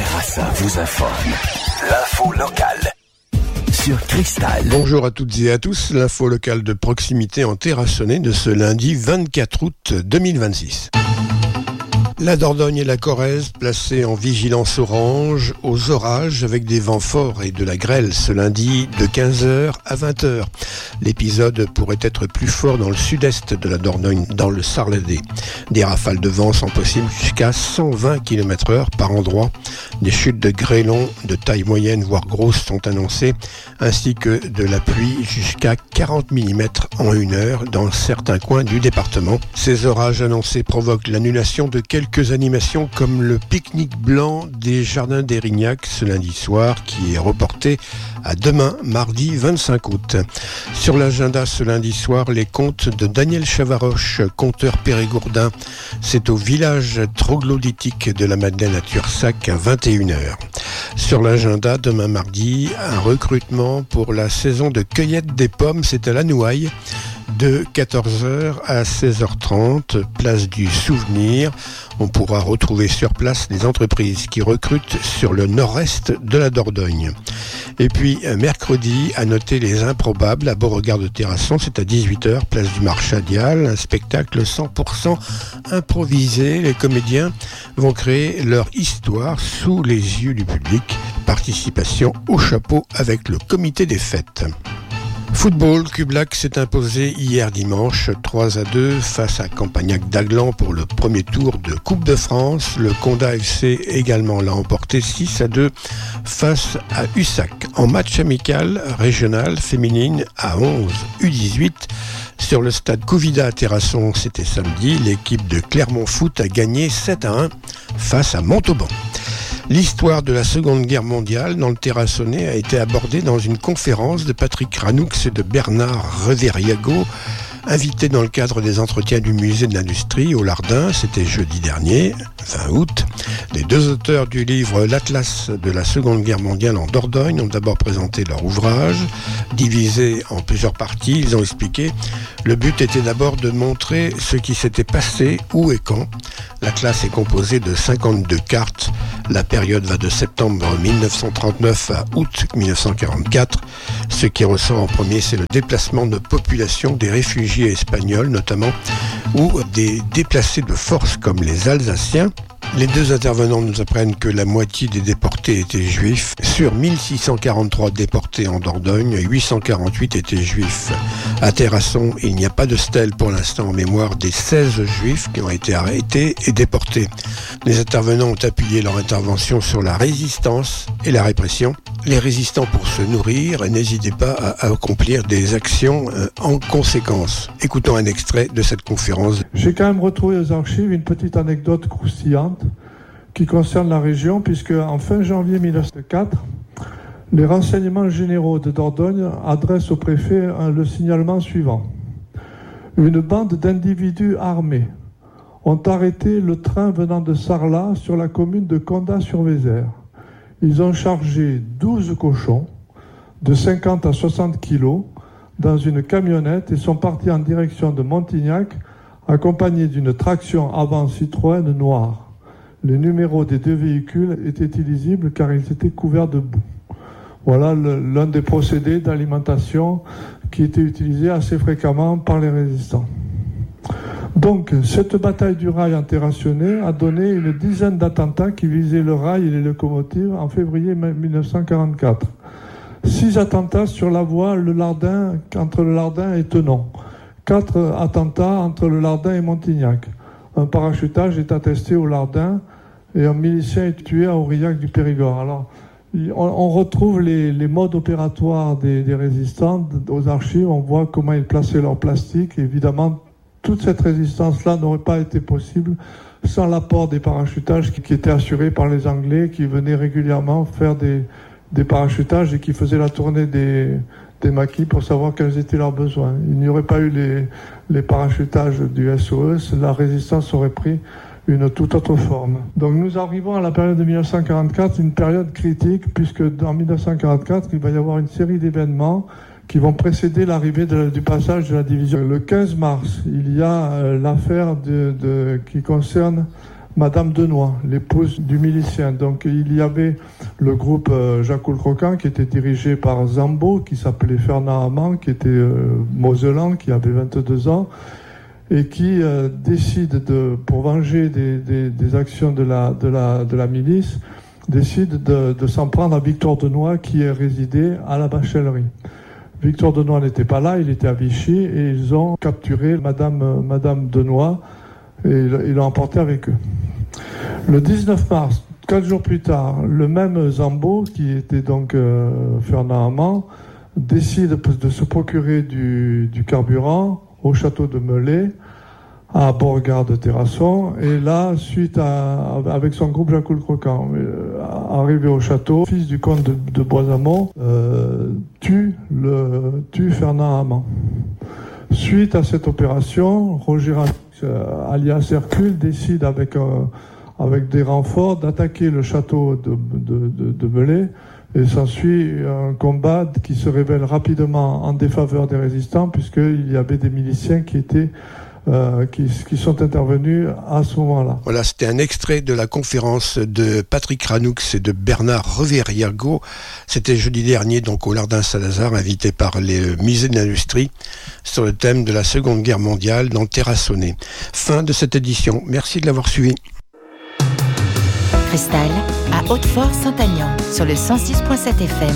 Terrassa vous informe. L'info locale sur Cristal. Bonjour à toutes et à tous, l'info locale de proximité en Terrassonnais de ce lundi 24 août 2026. La Dordogne et la Corrèze placées en vigilance orange aux orages avec des vents forts et de la grêle ce lundi de 15h à 20h. L'épisode pourrait être plus fort dans le sud-est de la Dordogne, dans le Sarladais. Des rafales de vent sont possibles jusqu'à 120 km/h par endroit. Des chutes de grêlons de taille moyenne voire grosse sont annoncées, ainsi que de la pluie jusqu'à 40 mm en 1 heure dans certains coins du département. Ces orages annoncés provoquent l'annulation de quelques animations comme le pique-nique blanc des Jardins d'Érignac ce lundi soir qui est reporté à demain, mardi 25 août. Sur l'agenda ce lundi soir, les contes de Daniel Chavaroche, conteur périgourdin. C'est au village troglodytique de la Madeleine à Tursac à 21h. Sur l'agenda, demain mardi, un recrutement pour la saison de cueillette des pommes, c'est à la Nouaille. De 14h à 16h30, place du Souvenir. On pourra retrouver sur place les entreprises qui recrutent sur le nord-est de la Dordogne. Et puis, mercredi, à noter les improbables à Beauregard de Terrasson, c'est à 18h, place du Marchadial, un spectacle 100% improvisé. Les comédiens vont créer leur histoire sous les yeux du public. Participation au chapeau avec le comité des fêtes. Football, Cublac s'est imposé hier dimanche 3-2 face à Campagnac d'Aglan pour le premier tour de Coupe de France. Le Condat FC également l'a emporté 6-2 face à Ussac. En match amical régional féminine à 11 U18 sur le stade Couvida à Terrasson, c'était samedi. L'équipe de Clermont Foot a gagné 7-1 face à Montauban. L'histoire de la Seconde Guerre mondiale dans le Terrassonnais a été abordée dans une conférence de Patrick Ranoux et de Bernard Reveriago, invités dans le cadre des entretiens du musée de l'industrie au Lardin. C'était jeudi dernier, 20 août. Les deux auteurs du livre L'Atlas de la Seconde Guerre mondiale en Dordogne ont d'abord présenté leur ouvrage. Divisé en plusieurs parties, ils ont expliqué le but était d'abord de montrer ce qui s'était passé, où et quand. L'Atlas est composé de 52 cartes. La période va de septembre 1939 à août 1944. Ce qui ressort en premier, c'est le déplacement de population des réfugiés espagnols notamment, ou des déplacés de force comme les Alsaciens. Les deux intervenants nous apprennent que la moitié des déportés étaient juifs. Sur 1643 déportés en Dordogne, 848 étaient juifs. À Terrasson, il n'y a pas de stèle pour l'instant en mémoire des 16 juifs qui ont été arrêtés et déportés. Les intervenants ont appuyé leur intervention sur la résistance et la répression. Les résistants pour se nourrir, n'hésitez pas à accomplir des actions en conséquence. Écoutons un extrait de cette conférence. J'ai quand même retrouvé aux archives une petite anecdote croustillante qui concerne la région, puisque en fin janvier 1904, les renseignements généraux de Dordogne adressent au préfet le signalement suivant. Une bande d'individus armés ont arrêté le train venant de Sarlat sur la commune de Condat-sur-Vézère. Ils ont chargé 12 cochons de 50 à 60 kilos dans une camionnette et sont partis en direction de Montignac accompagnés d'une traction avant Citroën noire. Les numéros des deux véhicules étaient illisibles car ils étaient couverts de boue. Voilà l'un des procédés d'alimentation qui était utilisé assez fréquemment par les résistants. Donc, cette bataille du rail en Terrassonnais a donné une dizaine d'attentats qui visaient le rail et les locomotives en février 1944. 6 attentats sur la voie entre le Lardin et Tenon. 4 attentats entre le Lardin et Montignac. Un parachutage est attesté au Lardin et un milicien est tué à Aurillac du Périgord. Alors, on retrouve les modes opératoires des résistants aux archives. On voit comment ils plaçaient leur plastique. Évidemment, toute cette résistance-là n'aurait pas été possible sans l'apport des parachutages qui étaient assurés par les Anglais, qui venaient régulièrement faire des parachutages et qui faisaient la tournée des maquis pour savoir quels étaient leurs besoins. Il n'y aurait pas eu les parachutages du SOS, la résistance aurait pris une toute autre forme. Donc nous arrivons à la période de 1944, une période critique, puisque dans 1944, il va y avoir une série d'événements qui vont précéder l'arrivée du passage de la division. Le 15 mars, il y a l'affaire qui concerne Madame Denoy, l'épouse du milicien. Donc il y avait le groupe Jacques Croquant qui était dirigé par Zambo, qui s'appelait Fernand Amand, qui était mosellan, qui avait 22 ans, et qui décide pour venger des actions de la milice, décide de s'en prendre à Victor Denoy, qui résidait à la Bachellerie. Victor Denoy n'était pas là, il était à Vichy, et ils ont capturé Madame Denoy, et ils l'ont emporté avec eux. Le 19 mars, 4 jours plus tard, le même Zambo, qui était donc Fernand Amand, décide de se procurer du carburant au château de Melay, à Beauregard de Terrasson, et là, avec son groupe Jacques Croquant, arrivé au château, fils du comte de Boisamont, tue Fernand Amand. Suite à cette opération, Roger alias Hercule décide avec des renforts d'attaquer le château de Melay, et s'ensuit un combat qui se révèle rapidement en défaveur des résistants, puisqu'il y avait des miliciens qui sont intervenus à ce moment-là. Voilà, c'était un extrait de la conférence de Patrick Ranoux et de Bernard Reveriago. C'était jeudi dernier, donc au Lardin Saint-Lazare, invité par les musées de l'industrie sur le thème de la Seconde Guerre mondiale dans Terrassonnez. Fin de cette édition. Merci de l'avoir suivi. Cristal, à Hautefort-Saint-Aignan, sur le 106.7 FM.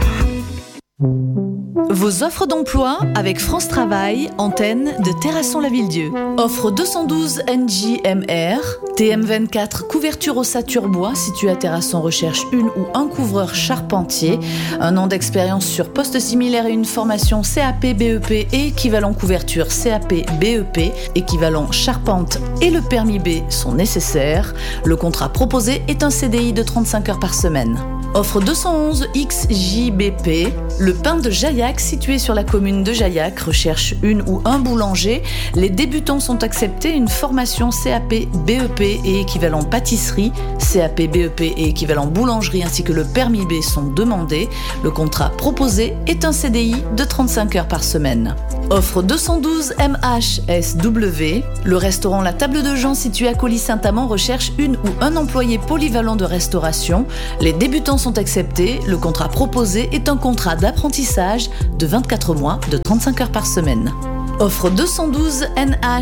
Vos offres d'emploi avec France Travail, antenne de Terrasson-la-Ville-Dieu. Offre 212 NJMR, TM24 couverture ossature bois situé à Terrasson recherche une ou un couvreur charpentier, un an d'expérience sur poste similaire et une formation CAP BEP et équivalent couverture CAP BEP, équivalent charpente et le permis B sont nécessaires. Le contrat proposé est un CDI de 35 heures par semaine. Offre 211 XJBP, le pain de Jaillac situé sur la commune de Jaillac recherche une ou un boulanger. Les débutants sont acceptés, une formation CAP BEP et équivalent pâtisserie, CAP BEP et équivalent boulangerie ainsi que le permis B sont demandés. Le contrat proposé est un CDI de 35 heures par semaine. Offre 212 MHSW, le restaurant La Table de Jean situé à Colly-Saint-Amand recherche une ou un employé polyvalent de restauration. Les débutants sont acceptés, le contrat proposé est un contrat d'apprentissage de 24 mois de 35 heures par semaine. Offre 212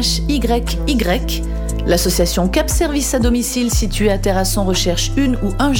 NHYY, l'association Cap Service à domicile située à Terrasson recherche une ou un